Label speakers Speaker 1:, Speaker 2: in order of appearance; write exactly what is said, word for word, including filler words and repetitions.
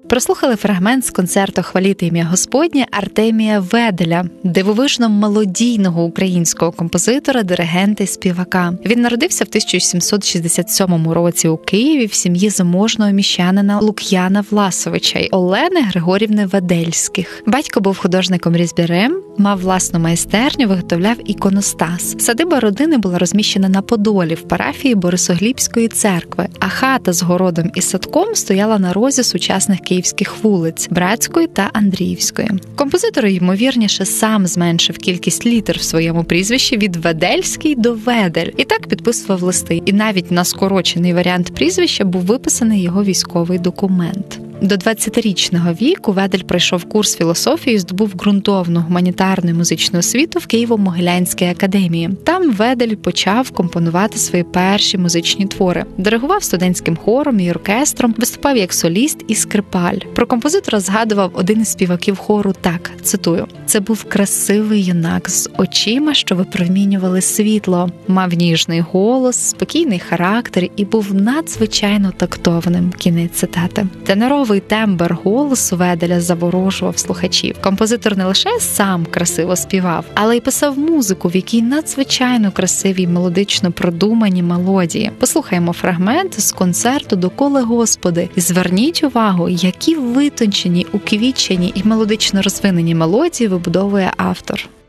Speaker 1: Прослухали фрагмент з концерту «Хваліти ім'я Господнє» Артемія Веделя, дивовижно мелодійного українського композитора, диригента і співака. Він народився в тисяча сімсот шістдесят сьомому році у Києві в сім'ї заможного міщанина Лук'яна Власовича й Олени Григорівни Ведельських. Батько був художником-різьбярем, мав власну майстерню, виготовляв іконостас. Садиба родини була розміщена на Подолі в парафії Борисоглібської церкви, а хата з городом і садком стояла на розі сучасних київських вулиць – Братської та Андріївської. Композитор, ймовірніше, сам зменшив кількість літер в своєму прізвищі від Ведельський до Ведель і так підписував листи. І навіть на скорочений варіант прізвища був виписаний його військовий документ. До двадцятирічного віку Ведель пройшов курс філософії і здобув ґрунтовну гуманітарну і музичну освіту в Києво-Могилянській академії. Там Ведель почав компонувати свої перші музичні твори. Диригував студентським хором і оркестром, виступав як соліст і скрипаль. Про композитора згадував один із співаків хору так, цитую: «Це був красивий юнак з очима, що випромінювали світло, мав ніжний голос, спокійний характер і був надзвичайно тактовним». Кінець цитати. Теноровий тембр голосу Веделя заворожував слухачів. Композитор не лише сам красиво співав, але й писав музику, в якій надзвичайно красиві й мелодично продумані мелодії. Послухаємо фрагмент з концерту «Доколи Господи» і зверніть увагу, які витончені, уквітчені і мелодично розвинені мелодії вибудовує автор.